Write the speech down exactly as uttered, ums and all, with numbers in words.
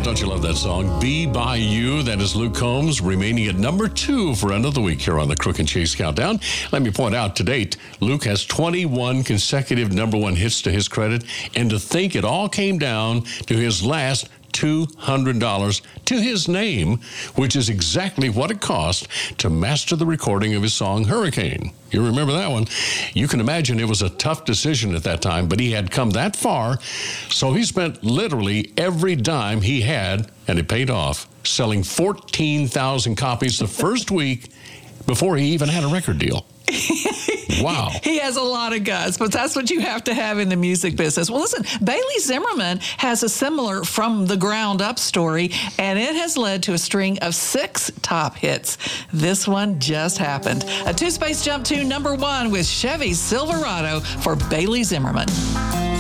don't you love that song? Be By You. That is Luke Combs, remaining at number two for another week here on the Crook and Chase Countdown. Let me point out, to date, Luke has twenty-one consecutive number one hits to his credit, and to think it all came down to his last two hundred dollars to his name, which is exactly what it cost to master the recording of his song Hurricane. You remember that one? You can imagine it was a tough decision at that time, but he had come that far, so he spent literally every dime he had, and it paid off, selling fourteen thousand copies the first week before he even had a record deal. Wow. He has a lot of guts, but that's what you have to have in the music business. Well, listen, Bailey Zimmerman has a similar from the ground up story, and it has led to a string of six top hits. This one just happened. A two-space jump to number one with Chevy Silverado for Bailey Zimmerman.